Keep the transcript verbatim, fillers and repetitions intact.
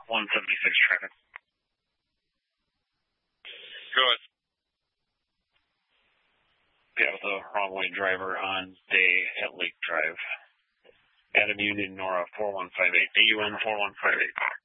one seventy-six traffic. Go ahead. Yeah, with a wrong way driver on day at Lake Drive. Adam Union Nora four one five eight. A U N four one five eight.